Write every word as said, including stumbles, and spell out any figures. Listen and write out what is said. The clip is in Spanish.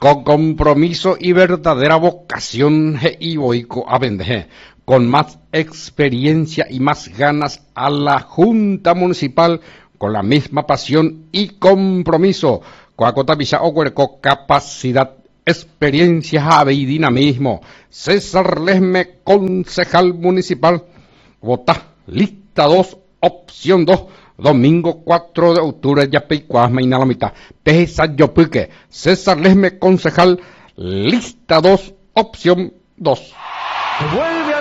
con compromiso y verdadera vocación y boico a vender, con más experiencia y más ganas a la Junta Municipal, con la misma pasión y compromiso, Coacota Villa Oguerco, capacidad, experiencia y dinamismo. César Lesme, concejal municipal, vota lista dos, opción dos, domingo cuatro de octubre, Yapeicuasma y Nalamita. Pesa Yopuque, César Lesme, concejal, lista dos, opción dos. Vuelve